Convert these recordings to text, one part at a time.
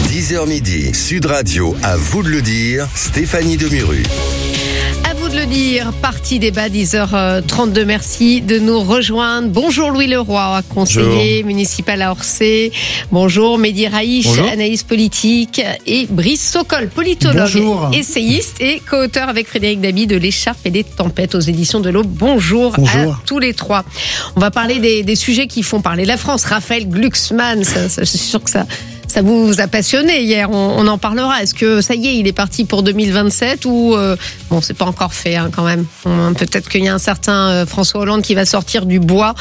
10h midi, Sud Radio, à vous de le dire, Stéphanie Demuru. À vous de le dire, parti débat 10h32, merci de nous rejoindre. Bonjour Louis Leroy, conseiller municipal à Orsay. Bonjour Mehdi Raïch, analyste politique, et Brice Sokol, politologue, essayiste et co-auteur avec Frédéric Dabi de L'écharpe et des tempêtes aux éditions de l'Aube. Bonjour à tous les trois. On va parler des sujets qui font parler la France. Raphaël Glucksmann, je suis sûr que ça vous a passionné hier, on en parlera. Est-ce que ça y est, il est parti pour 2027 ou bon, c'est pas encore fait quand même. Peut-être qu'il y a un certain François Hollande qui va sortir du bois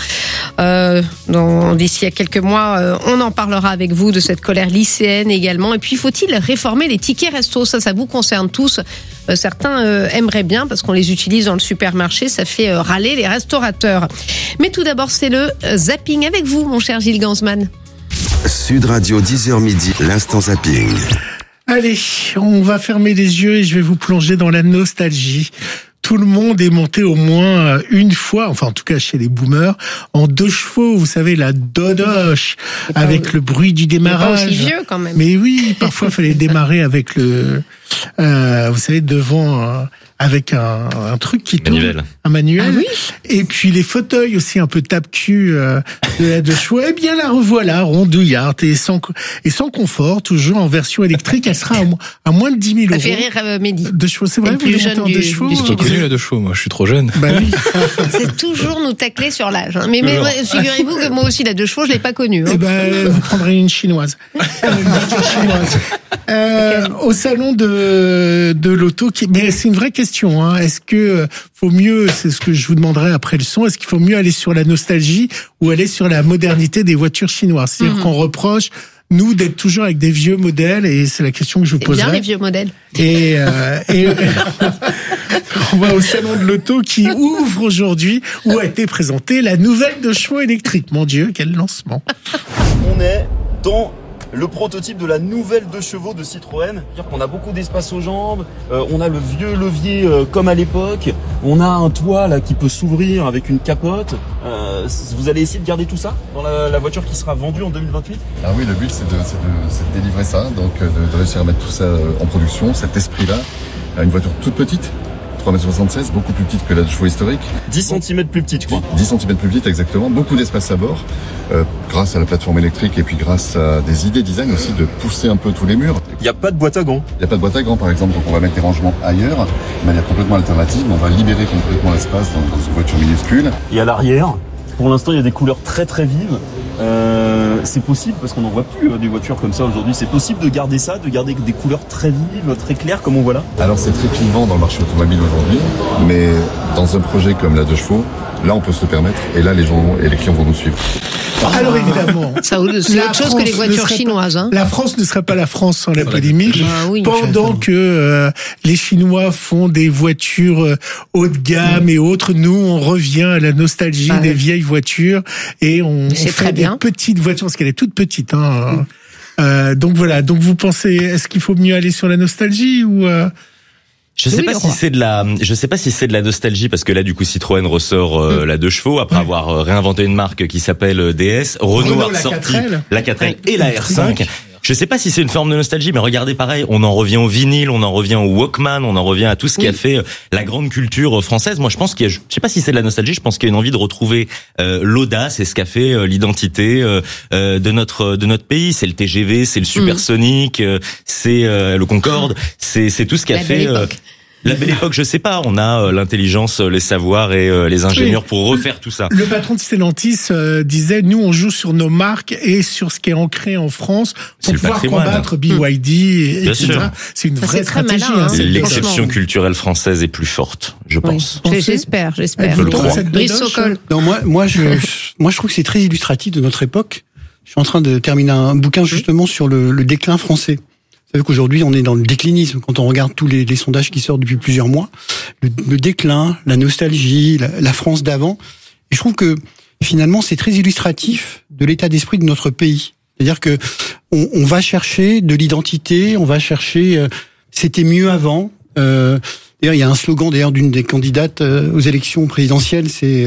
d'ici à quelques mois. On en parlera avec vous de cette colère lycéenne également. Et puis, faut-il réformer les tickets resto ? Ça vous concerne tous. Certains aimeraient bien parce qu'on les utilise dans le supermarché. Ça fait râler les restaurateurs. Mais tout d'abord, c'est le zapping avec vous, mon cher Gilles Gansman. Sud Radio, 10h midi, l'instant zapping. Allez, on va fermer les yeux et je vais vous plonger dans la nostalgie. Tout le monde est monté au moins une fois, enfin en tout cas chez les boomers, en 2 chevaux, vous savez, la dodoche, avec le bruit du démarrage. Pas aussi vieux quand même. Mais oui, parfois il fallait démarrer avec vous savez, devant... avec un truc qui tourne, un manuel. Ah oui. Et puis les fauteuils aussi un peu tape-cul de la 2 chevaux. Eh bien la revoilà, rondouillarde et sans confort, toujours en version électrique. Elle sera à moins de 10 000 euros. Ça fait rire Mehdi. 2 chevaux, c'est vrai, vous êtes monté en 2 chevaux. J'ai connu la 2 chevaux, moi je suis trop jeune. Bah oui. C'est toujours nous tacler sur l'âge. Hein. Mais figurez-vous que moi aussi la 2 chevaux, je l'ai pas connue. Hein. Eh ben, vous prendrez une chinoise. Une voiture chinoise. Au salon de l'auto, mais c'est une vraie question. Est-ce que faut mieux, c'est ce que je vous demanderai après le son, est-ce qu'il faut mieux aller sur la nostalgie ou aller sur la modernité des voitures chinoises ? C'est-à-dire qu'on reproche, nous, d'être toujours avec des vieux modèles, et c'est la question que je vous poserai. C'est bien les vieux modèles. Et on va au salon de l'auto qui ouvre aujourd'hui, où a été présentée la nouvelle 2 chevaux électrique. Mon Dieu, quel lancement. On est dans le prototype de la nouvelle 2 chevaux de Citroën. C'est-à-dire qu'on a beaucoup d'espace aux jambes, on a le vieux levier comme à l'époque, on a un toit là qui peut s'ouvrir avec une capote. Vous allez essayer de garder tout ça dans la voiture qui sera vendue en 2028 ? Ah oui, le but c'est de délivrer ça, donc de réussir à mettre tout ça en production, cet esprit-là. Une voiture toute petite, 3,76 m, beaucoup plus petite que la 2 chevaux historique. 10 cm plus petite, je crois. 10 cm plus petite, exactement. Beaucoup d'espace à bord, grâce à la plateforme électrique et puis grâce à des idées design aussi de pousser un peu tous les murs. Il n'y a pas de boîte à gants. Il n'y a pas de boîte à gants, par exemple, donc on va mettre des rangements ailleurs, de manière complètement alternative. On va libérer complètement l'espace dans une voiture minuscule. Et à l'arrière, pour l'instant, il y a des couleurs très très vives. C'est possible, parce qu'on n'en voit plus des voitures comme ça aujourd'hui, c'est possible de garder ça, de garder des couleurs très vives, très claires comme on voit là ? Alors c'est très clivant dans le marché automobile aujourd'hui, mais dans un projet comme la 2 chevaux, là on peut se le permettre, et là les gens et les clients vont nous suivre. Alors évidemment, c'est autre chose que les voitures chinoises. Hein. La France ne serait pas la France sans la polémique. Oui, pendant que les Chinois font des voitures haut de gamme et autres, nous on revient à la nostalgie des vieilles voitures et on fait des petites voitures parce qu'elle est toute petite. Hein. Donc voilà. Donc vous pensez, est-ce qu'il faut mieux aller sur la nostalgie ou Je sais pas si c'est de la nostalgie parce que là du coup Citroën ressort la 2 chevaux après avoir réinventé une marque qui s'appelle DS. Renault a ressorti la 4L et la R5. Je sais pas si c'est une forme de nostalgie, mais regardez pareil, on en revient au vinyle, on en revient au Walkman, on en revient à tout ce qui a fait la grande culture française. Moi, je pense je sais pas si c'est de la nostalgie, je pense qu'il y a une envie de retrouver l'audace et ce qu'a fait l'identité de notre pays. C'est le TGV, c'est le supersonique, c'est le Concorde, c'est tout ce qui a fait la belle époque, je sais pas. On a l'intelligence, les savoirs et les ingénieurs pour refaire tout ça. Le patron de Stellantis disait, nous on joue sur nos marques et sur ce qui est ancré en France pour pouvoir combattre BYD, etc. C'est une vraie stratégie. Malin, hein. L'exception culturelle française est plus forte, je pense. J'espère. Brice Sokol. Non, moi je trouve que c'est très illustratif de notre époque. Je suis en train de terminer un bouquin justement sur le déclin français. Vous savez qu'aujourd'hui, on est dans le déclinisme. Quand on regarde tous les sondages qui sortent depuis plusieurs mois, le déclin, la nostalgie, la France d'avant. Et je trouve que finalement, c'est très illustratif de l'état d'esprit de notre pays. C'est-à-dire que on va chercher de l'identité, on va chercher c'était mieux avant. D'ailleurs, il y a un slogan d'ailleurs d'une des candidates aux élections présidentielles, c'est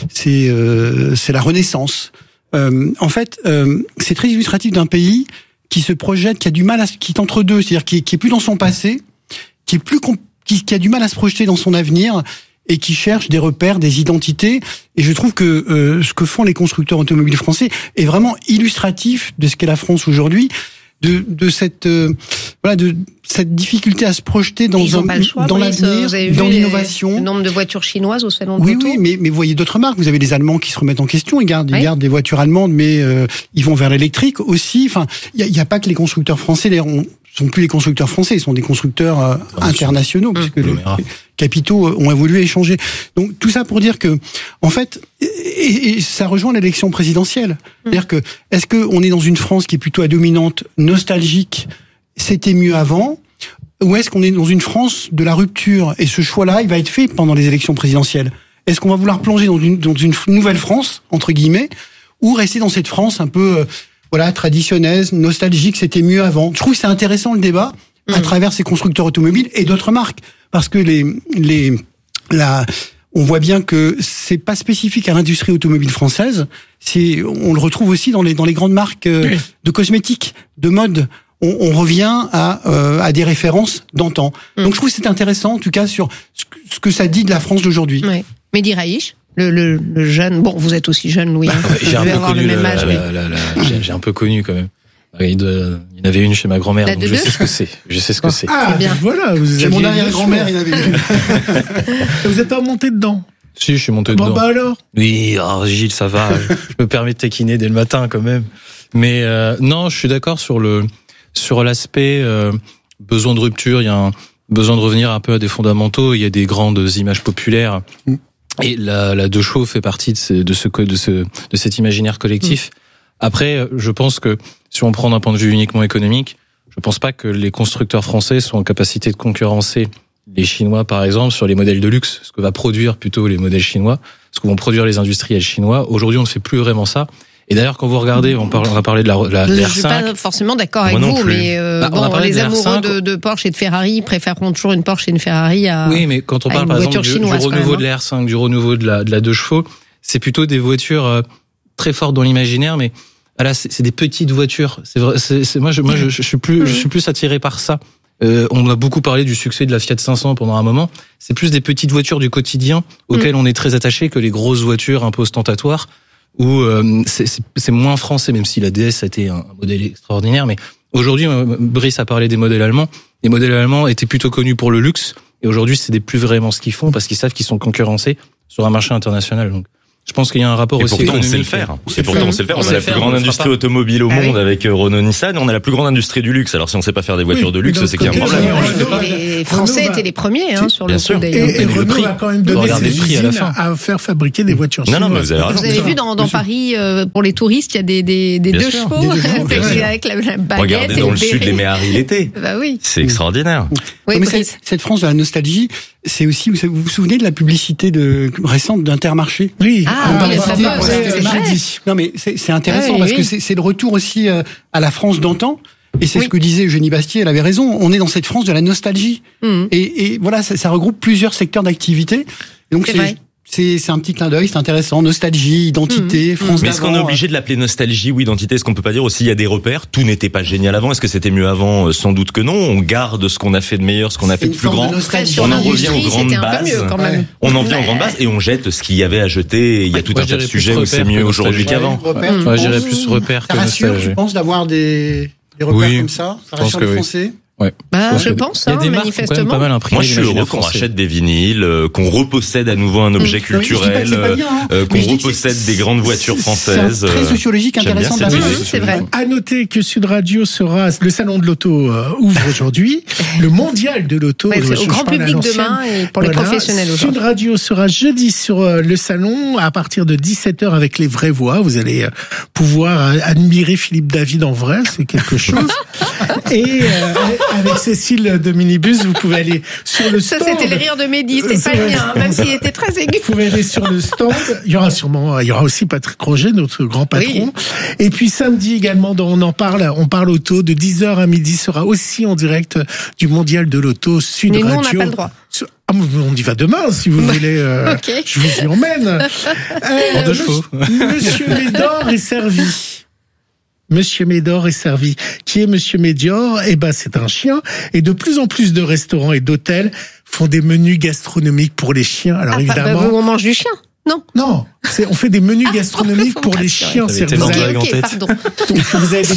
la Renaissance. En fait, c'est très illustratif d'un pays se projette, qui a du mal qui est entre deux, c'est-à-dire qui est plus dans son passé, qui a du mal à se projeter dans son avenir et qui cherche des repères, des identités. Et je trouve que ce que font les constructeurs automobiles français est vraiment illustratif de ce qu'est la France aujourd'hui, de cette difficulté à se projeter dans l'avenir, dans l'innovation. Le nombre de voitures chinoises au salon de l'auto. Oui, mais vous voyez d'autres marques. Vous avez les Allemands qui se remettent en question. Ils gardent des voitures allemandes, mais ils vont vers l'électrique aussi. Enfin, il y a pas que les constructeurs français. Sont plus les constructeurs français, ils sont des constructeurs internationaux, puisque les capitaux ont évolué et changé. Donc tout ça pour dire que, en fait, et ça rejoint l'élection présidentielle. C'est-à-dire que, est-ce qu'on est dans une France qui est plutôt à dominante nostalgique, c'était mieux avant, ou est-ce qu'on est dans une France de la rupture? Et ce choix-là, il va être fait pendant les élections présidentielles. Est-ce qu'on va vouloir plonger dans une nouvelle France, entre guillemets, ou rester dans cette France un peu traditionnelle, nostalgique, c'était mieux avant. Je trouve que c'est intéressant le débat à travers ces constructeurs automobiles et d'autres marques, parce que on voit bien que c'est pas spécifique à l'industrie automobile française. On le retrouve aussi dans les grandes marques de cosmétiques, de mode. On revient à des références d'antan. Donc je trouve que c'est intéressant, en tout cas, sur ce que ça dit de la France d'aujourd'hui. Oui. Mehdi Raïch, le jeune. Bon, vous êtes aussi jeune, Louis. J'ai un peu connu j'ai un peu connu quand même. Il y en avait une chez ma grand-mère, donc je sais ce que c'est. Ah, bien. Voilà, chez mon arrière-grand-mère, il y en avait une. Vous êtes pas monté dedans? Si, je suis monté dedans. Bon, bah alors? Oui, Gilles, ça va. Je me permets de taquiner dès le matin quand même. Mais non, je suis d'accord sur l'aspect besoin de rupture. Il y a un besoin de revenir un peu à des fondamentaux. Il y a des grandes images populaires. Et la deux chevaux fait partie de cet imaginaire collectif. Après, je pense que si on prend d'un point de vue uniquement économique, je pense pas que les constructeurs français sont en capacité de concurrencer les Chinois, par exemple, sur les modèles de luxe, ce que va produire plutôt les modèles chinois, ce que vont produire les industriels chinois. Aujourd'hui, on ne fait plus vraiment ça. Et d'ailleurs, quand vous regardez, on va parler de la R5. Je suis pas forcément d'accord avec vous, mais les amoureux de Porsche et de Ferrari préféreront toujours une Porsche et une Ferrari à. Oui, mais quand on parle par exemple du renouveau de la R5, du renouveau de la 2 chevaux, c'est plutôt des voitures très fortes dans l'imaginaire, mais là, c'est des petites voitures. C'est vrai. Moi, je suis plus attiré par ça. On a beaucoup parlé du succès de la Fiat 500 pendant un moment. C'est plus des petites voitures du quotidien auxquelles on est très attaché que les grosses voitures un peu ostentatoires. Où c'est moins français, même si la DS a été un modèle extraordinaire. Mais aujourd'hui, Brice a parlé des modèles allemands. Les modèles allemands étaient plutôt connus pour le luxe, et aujourd'hui, c'est plus vraiment ce qu'ils font, parce qu'ils savent qu'ils sont concurrencés sur un marché international. Donc, je pense qu'il y a un rapport aussi économique. On sait le faire. On a la plus grande industrie automobile au monde avec Renault-Nissan. On a la plus grande industrie du luxe. Alors si on sait pas faire des voitures de luxe, c'est qu'il y a un problème. Les Français étaient les premiers sur le coup d'ailleurs. Et Renault va quand même donner ses usines à faire fabriquer des voitures chinoises. Non, mais vous avez raison. Vous avez vu dans Paris, pour les touristes, il y a des 2 chevaux avec la baguette. Regardez dans le sud les Méhari l'été. Bah oui. C'est extraordinaire. Oui, mais cette France de la nostalgie, c'est aussi, vous vous souvenez de la publicité récente d'Intermarché? Oui. Non, mais c'est intéressant parce que c'est le retour aussi à la France d'antan. Et c'est ce que disait Eugénie Bastier, elle avait raison. On est dans cette France de la nostalgie. Et voilà, ça regroupe plusieurs secteurs d'activité. Et donc c'est un petit clin d'œil, c'est intéressant. Nostalgie, identité, France d'avant. Mais est-ce qu'on est obligé de l'appeler nostalgie ou identité? Est-ce qu'on peut pas dire aussi il y a des repères? Tout n'était pas génial avant. Est-ce que c'était mieux avant? Sans doute que non. On garde ce qu'on a fait de meilleur, ce qu'on a fait de plus grand. On en revient aux grandes bases. On en vient aux grandes bases et on jette ce qu'il y avait à jeter. Il y a tout un tas de sujets où c'est mieux aujourd'hui qu'avant. Moi, je dirais plus repères que nostalgie. Tu penses d'avoir des repères comme ça? Ça rassure les Français? Ouais. Je pense, il y a des manifestement. Pas mal imprimées. Moi, je suis heureux qu'on rachète des vinyles, qu'on repossède à nouveau un objet culturel, qu'on repossède des grandes voitures françaises. C'est très sociologique, intéressant de la c'est vrai. À noter que Sud Radio le salon de l'auto ouvre aujourd'hui, le mondial de l'auto. C'est au grand public demain et pour les professionnels aujourd'hui. Sud Radio sera jeudi sur le salon à partir de 17h avec les vraies voix. Vous allez pouvoir admirer Philippe David en vrai, c'est quelque chose. Et avec Cécile de Minibus, vous pouvez aller sur le stand. Ça, c'était le rire de Mehdi, c'est pas le mien, même s'il était très aigu. Vous pouvez aller sur le stand. Il y aura aussi Patrick Roger, notre grand patron. Oui. Et puis samedi également, on parle auto, de 10h à midi, sera aussi en direct du mondial de l'auto Sud Radio. Mais nous, on n'a pas le droit. On y va demain, si vous voulez. Okay. Je vous y emmène. En 2 chevaux. Monsieur Médor est servi. Monsieur Médor est servi. Qui est Monsieur Médor? C'est un chien. Et de plus en plus de restaurants et d'hôtels font des menus gastronomiques pour les chiens. Alors évidemment, on mange du chien. Non, on fait des menus gastronomiques pour les chiens. Pardon. Donc vous avez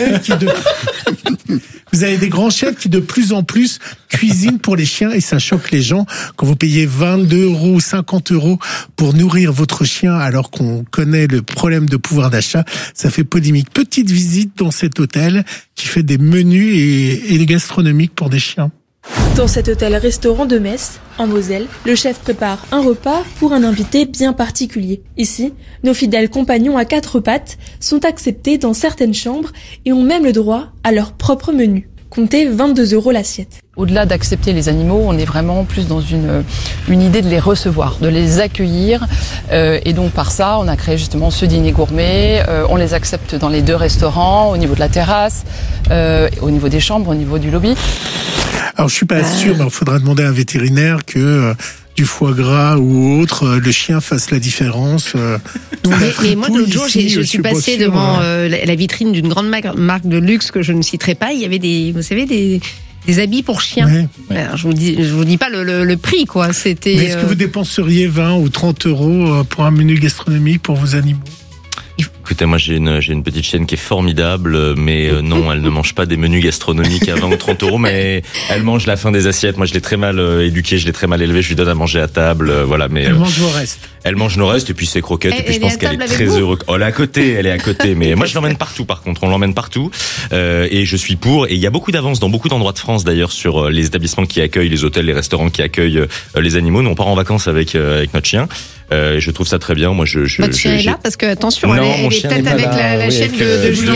des grands chefs qui de plus en plus cuisinent pour les chiens et ça choque les gens quand vous payez 22 €, 50 € pour nourrir votre chien alors qu'on connaît le problème de pouvoir d'achat. Ça fait polémique. Petite visite dans cet hôtel qui fait des menus et des gastronomiques pour des chiens. Dans cet hôtel-restaurant de Metz, en Moselle, le chef prépare un repas pour un invité bien particulier. Ici, nos fidèles compagnons à 4 pattes sont acceptés dans certaines chambres et ont même le droit à leur propre menu. Comptez 22 € l'assiette. Au-delà d'accepter les animaux, on est vraiment plus dans une idée de les recevoir, de les accueillir. Et donc par ça, on a créé justement ce dîner gourmet. On les accepte dans les 2 restaurants, au niveau de la terrasse, au niveau des chambres, au niveau du lobby. Alors je suis pas sûr, mais il faudra demander à un vétérinaire que du foie gras ou autre, le chien fasse la différence. Mais moi, l'autre jour, je suis passée devant la vitrine d'une grande marque de luxe que je ne citerai pas. Il y avait des habits pour chiens. Ouais. Alors, je vous dis pas le prix, quoi. C'était. Mais est-ce que vous dépenseriez 20 ou 30 € pour un menu gastronomique pour vos animaux? Écoutez, moi j'ai une petite chienne qui est formidable, mais non, elle ne mange pas des menus gastronomiques à 20 ou 30 €, mais elle mange la fin des assiettes. Moi je l'ai très mal éduquée, je l'ai très mal élevée, je lui donne à manger à table, voilà. Mais elle mange vos restes. Elle mange nos restes et puis ses croquettes, et puis je pense qu'elle est très heureuse. Oh, elle est à côté, mais moi je l'emmène partout. Par contre, on l'emmène partout, et je suis pour. Et il y a beaucoup d'avance dans beaucoup d'endroits de France d'ailleurs sur les établissements qui accueillent, les hôtels, les restaurants qui accueillent les animaux. Nous on part en vacances avec notre chien. Je trouve ça très bien. Moi votre chien est là parce que attention, elle est peut-être avec la chaîne de Julien.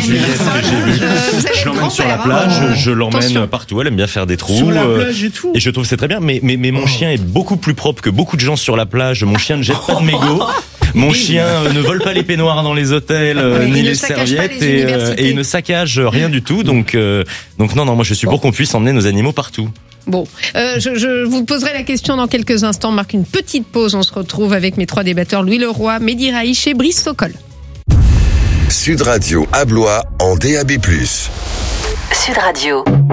Je l'emmène sur la plage, je l'emmène partout. Elle aime bien faire des trous. Sur la plage et tout. Et je trouve c'est très bien. Mais mon chien est beaucoup plus propre que beaucoup de gens sur la plage. Mon chien ne jette pas de mégots. Mon chien ne vole pas les peignoirs dans les hôtels, ni les serviettes, et il ne saccage rien du tout. Donc non, moi je suis pour qu'on puisse emmener nos animaux partout. Bon, je vous poserai la question dans quelques instants. On marque une petite pause. On se retrouve avec mes 3 débatteurs, Louis Leroy, Mehdi Raïch et Brice Sokol. Sud Radio à Blois en DAB+. Sud Radio.